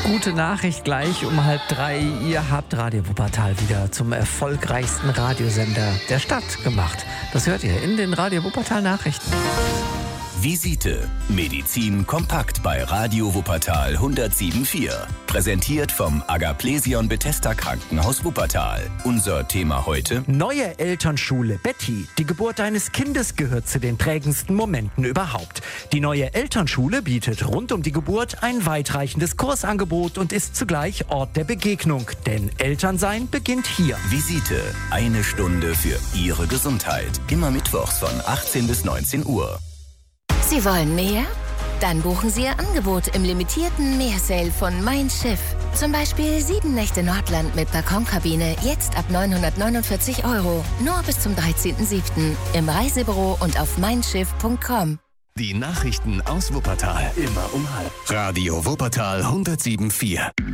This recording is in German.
Gute Nachricht gleich um 2:30. Ihr habt Radio Wuppertal wieder zum erfolgreichsten Radiosender der Stadt gemacht. Das hört ihr in den Radio Wuppertal Nachrichten. Visite. Medizin kompakt bei Radio Wuppertal 107.4. Präsentiert vom Agaplesion Bethesda Krankenhaus Wuppertal. Unser Thema heute: Neue Elternschule Betty. Die Geburt eines Kindes gehört zu den prägendsten Momenten überhaupt. Die neue Elternschule bietet rund um die Geburt ein weitreichendes Kursangebot und ist zugleich Ort der Begegnung. Denn Elternsein beginnt hier. Visite. 1 Stunde für Ihre Gesundheit. Immer mittwochs von 18 bis 19 Uhr. Sie wollen mehr? Dann buchen Sie Ihr Angebot im limitierten Meersale von Mein Schiff. Zum Beispiel 7 Nächte Nordland mit Balkonkabine, jetzt ab 949 €. Nur bis zum 13.07. im Reisebüro und auf meinschiff.com. Die Nachrichten aus Wuppertal. Immer um 12:30. Radio Wuppertal 107.4.